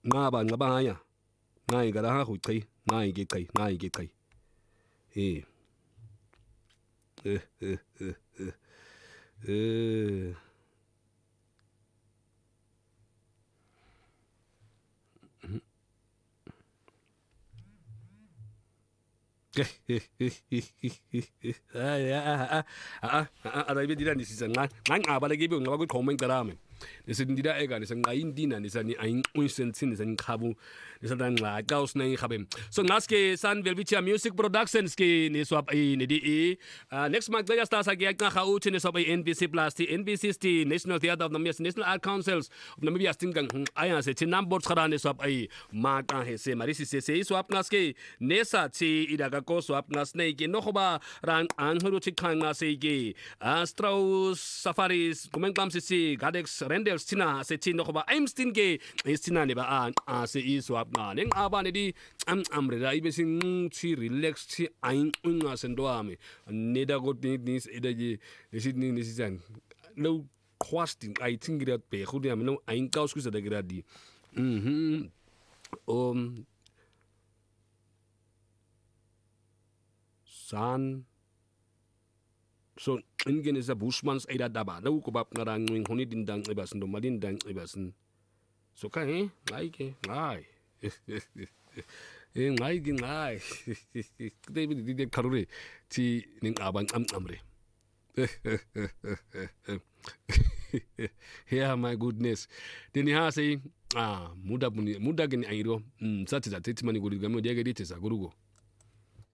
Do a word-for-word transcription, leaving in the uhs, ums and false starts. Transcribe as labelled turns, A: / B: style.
A: ngaba ngabahanya ngai gara ha hu kai ngai ge kai ngai ge kai eh eh eh eh eh ay ah ah ah ada ibe dira ni sisa nga nga ba lagi be ngaba ku comment karame nisi ndira ega nisi nga indina nisi ni ain unsentin nisi nkabu nisi dan nga gaus na ngabe so ngaske san velvicia music productions ke ni swap ai ni di next month ya sta sa ge nga khau ni swap ai N B C plus N B C sti National Theatre of Namibia National Art Councils of Namibia stingang aya se tin number khara ni swap ai ma ka he se mari si se se swap ngaske nesa chi idaga ko swap ngas nei ke no khoba ran an huru chikhan nga se ge Strauss Safaris kumenglam si si Gadex Rendel stina se tin no khoba I'm stin ge stina ne ba an a se i swap na ning aba ne di am amre da ibe sing chi relax chi ain unga sendo ame ne da go ni ni ida ji si ni ni si jan no question I think that pe khu am no ain kaus ku sa da gra di mhm um san so ingen is a bushmans ida daba da ko bab ngara ngin honi din dang ibasen do malin dang ibasen so ka eh ngai ke ngai eh ngai gi ngai David di de karure ti ning abang am amre yeah my goodness then ha say ah muda muda gani airo mm sati sati mani guri gamo dia gadi tesa gurugo